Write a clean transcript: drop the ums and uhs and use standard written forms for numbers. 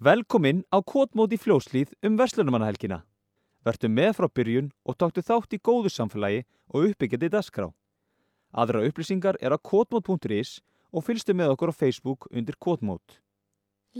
Velkomin á Kotmót í Fljótshlíð verslunarmannahelgina. Vertu með frá byrjun og taktu þátt í góðu samfélagi og uppbyggjandi dagskrá. Aðrar upplýsingar á kotmot.is og fylgstu með okkur á Facebook undir Kotmót.